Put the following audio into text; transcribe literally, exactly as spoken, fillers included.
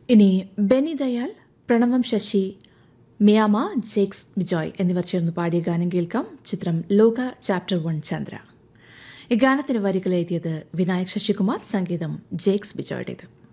ഇനി ബെന്നി ദയാൽ, പ്രണവം ശശി, മിയാമ, ജേക്സ് ബിജോയ് എന്നിവർ ചേർന്ന് പാടിയ ഗാനം കേൾക്കാം. ചിത്രം ലോക ചാപ്റ്റർ വൺ ചന്ദ്ര. ഈ ഗാനത്തിന് വരികൾ എഴുതിയത് വിനായക് ശശികുമാർ, സംഗീതം ജേക്സ് ബിജോയുടേത്.